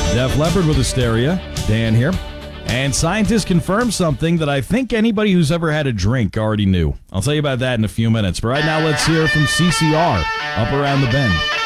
Def Leppard with Hysteria. Dan here. And scientists confirmed something that I think anybody who's ever had a drink already knew. I'll tell you about that in a few minutes. But right now, let's hear from CCR, Up Around the Bend.